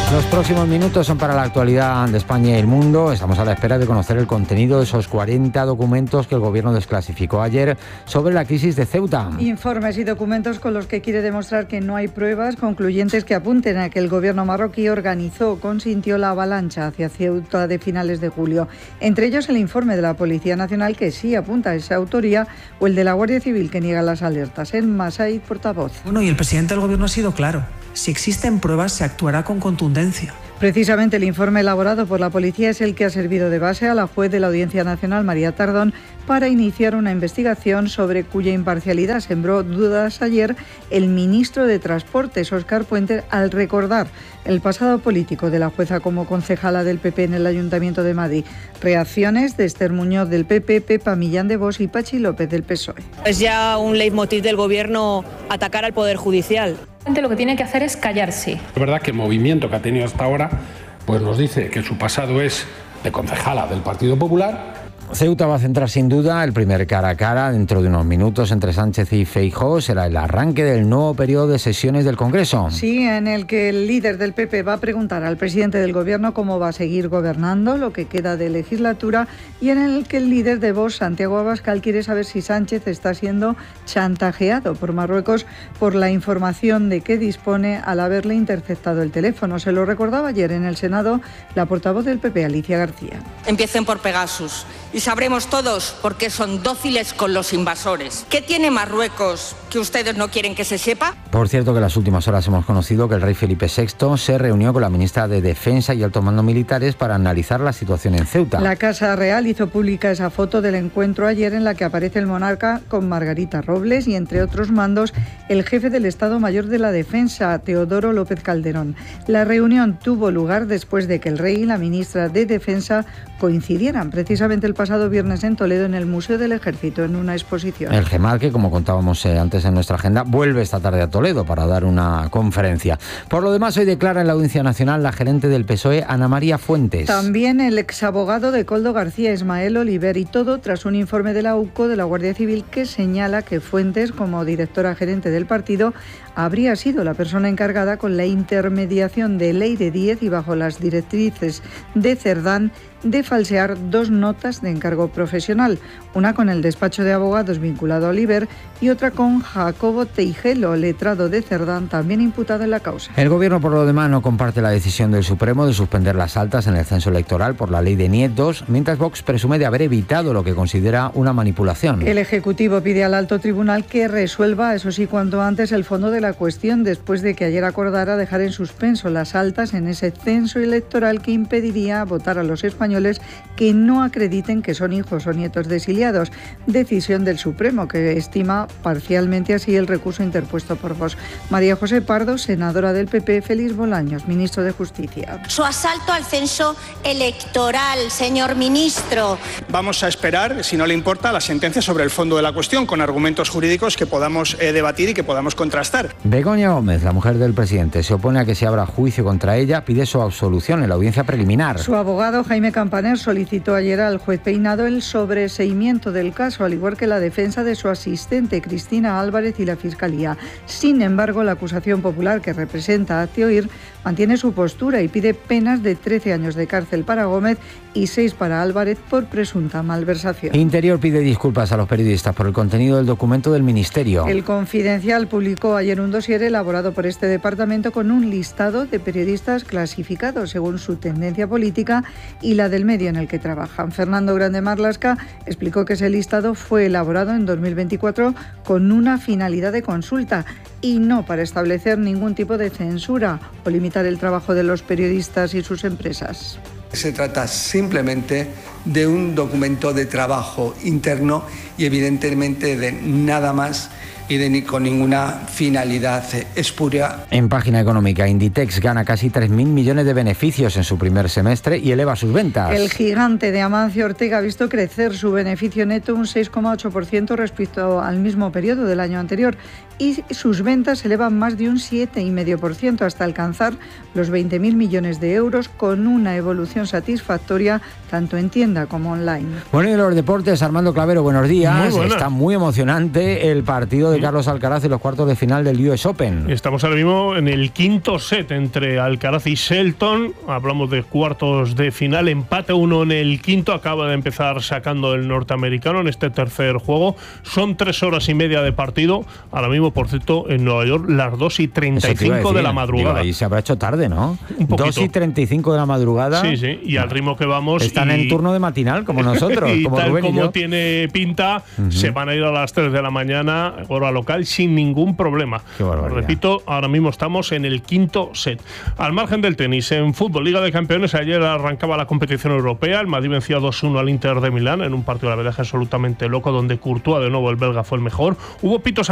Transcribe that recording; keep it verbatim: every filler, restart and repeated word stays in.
Los próximos minutos son para la actualidad de España y el mundo. Estamos a la espera de conocer el contenido de esos cuarenta documentos que el Gobierno desclasificó ayer sobre la crisis de Ceuta. Informes y documentos con los que quiere demostrar que no hay pruebas concluyentes que apunten a que el Gobierno marroquí organizó o consintió la avalancha hacia Ceuta de finales de julio. Entre ellos el informe de la Policía Nacional que sí apunta a esa autoría o el de la Guardia Civil que niega las alertas. El Massaid, portavoz. Bueno, y el presidente del Gobierno ha sido claro. Si existen pruebas, se actuará con contundencia. Precisamente el informe elaborado por la policía es el que ha servido de base a la juez de la Audiencia Nacional, María Tardón, para iniciar una investigación sobre cuya imparcialidad sembró dudas ayer el ministro de Transportes, Óscar Puente, al recordar el pasado político de la jueza como concejala del P P en el Ayuntamiento de Madrid. Reacciones de Esther Muñoz del P P, Pepa Millán de Vox y Pachi López del P S O E. Es ya un leitmotiv del Gobierno atacar al Poder Judicial. Lo que tiene que hacer es callarse. Es verdad que el movimiento que ha tenido hasta ahora pues nos dice que su pasado es de concejala del Partido Popular. Ceuta va a centrar sin duda el primer cara a cara dentro de unos minutos entre Sánchez y Feijóo. Será el arranque del nuevo periodo de sesiones del Congreso. Sí, en el que el líder del P P va a preguntar al presidente del Gobierno cómo va a seguir gobernando lo que queda de legislatura y en el que el líder de Vox, Santiago Abascal, quiere saber si Sánchez está siendo chantajeado por Marruecos por la información de que dispone al haberle interceptado el teléfono. Se lo recordaba ayer en el Senado la portavoz del P P, Alicia García. Empiecen por Pegasus y sabremos todos por qué son dóciles con los invasores. ¿Qué tiene Marruecos que ustedes no quieren que se sepa? Por cierto, que en las últimas horas hemos conocido que el rey Felipe sexto se reunió con la ministra de Defensa y Alto Mando militares para analizar la situación en Ceuta. La Casa Real hizo pública esa foto del encuentro ayer en la que aparece el monarca con Margarita Robles y, entre otros mandos, el jefe del Estado Mayor de la Defensa, Teodoro López Calderón. La reunión tuvo lugar después de que el rey y la ministra de Defensa coincidieran precisamente el pasado viernes en Toledo en el Museo del Ejército en una exposición. El GEMAL, que como contábamos eh, antes en nuestra agenda, vuelve esta tarde a Toledo para dar una conferencia. Por lo demás, hoy declara en la Audiencia Nacional la gerente del P S O E, Ana María Fuentes. También el exabogado de Koldo García, Ismael Oliver, y todo tras un informe de la U C O de la Guardia Civil que señala que Fuentes, como directora gerente del partido, habría sido la persona encargada con la intermediación de Ley de diez y bajo las directrices de Cerdán de falsear dos notas de encargo profesional, una con el despacho de abogados vinculado a Oliver y otra con Jacobo Teijelo, letrado de Cerdán, también imputado en la causa. El Gobierno, por lo demás, no comparte la decisión del Supremo de suspender las altas en el censo electoral por la ley de nietos, mientras Vox presume de haber evitado lo que considera una manipulación. El Ejecutivo pide al Alto Tribunal que resuelva, eso sí, cuanto antes, el fondo de la cuestión, después de que ayer acordara dejar en suspenso las altas en ese censo electoral que impediría votar a los españoles que no acrediten que son hijos o nietos de exiliados. Decisión del Supremo, que estima parcialmente así el recurso interpuesto por Vox. María José Pardo, senadora del P P, Félix Bolaños, ministro de Justicia. Su asalto al censo electoral, señor ministro. Vamos a esperar, si no le importa, la sentencia sobre el fondo de la cuestión, con argumentos jurídicos que podamos eh, debatir y que podamos contrastar. Begoña Gómez, la mujer del presidente, se opone a que se abra juicio contra ella, pide su absolución en la audiencia preliminar. Su abogado, Jaime Campaner, solicitó ayer al juez Peinado el sobreseimiento del caso, al igual que la defensa de su asistente, Cristina Álvarez, y la Fiscalía. Sin embargo, la acusación popular que representa a Hazte Oír mantiene su postura y pide penas de trece años de cárcel para Gómez y seis para Álvarez por presunta malversación. Interior pide disculpas a los periodistas por el contenido del documento del Ministerio. El Confidencial publicó ayer un dossier elaborado por este departamento con un listado de periodistas clasificados según su tendencia política y la del medio en el que trabajan. Fernando Grande Marlaska explicó que ese listado fue elaborado en dos mil veinticuatro con una finalidad de consulta y no para establecer ningún tipo de censura o limitar el trabajo de los periodistas y sus empresas. Se trata simplemente de un documento de trabajo interno y evidentemente de nada más y de ni con ninguna finalidad espuria. En página económica, Inditex gana casi tres mil millones de beneficios en su primer semestre y eleva sus ventas. El gigante de Amancio Ortega ha visto crecer su beneficio neto un seis coma ocho por ciento respecto al mismo periodo del año anterior y sus ventas se elevan más de un siete coma cinco por ciento hasta alcanzar los veinte mil millones de euros, con una evolución satisfactoria tanto en tienda como online. Bueno, y en los deportes, Armando Clavero, buenos días. Muy Está muy emocionante el partido de de Carlos Alcaraz en los cuartos de final del U S Open. Estamos ahora mismo en el quinto set entre Alcaraz y Shelton. Hablamos de cuartos de final, empate uno en el quinto. Acaba de empezar sacando el norteamericano en este tercer juego. Son tres horas y media de partido. Ahora mismo, por cierto, en Nueva York, las dos y treinta y cinco de la madrugada. Digo, ahí se habrá hecho tarde, ¿no? dos y treinta y cinco de la madrugada. Sí, sí, y al ritmo que vamos. Están y, en turno de matinal, como nosotros. y como tal Rubén como y yo. tiene pinta, uh-huh. se van a ir a las tres de la mañana, hora local, sin ningún problema. Qué barbaridad. Repito, ahora mismo estamos en el quinto set. Al margen del tenis, en fútbol, Liga de Campeones, ayer arrancaba la competición europea. El Madrid vencía dos uno al Inter de Milán en un partido, la verdad, absolutamente loco, donde Courtois, de nuevo el belga, fue el mejor. Hubo pitos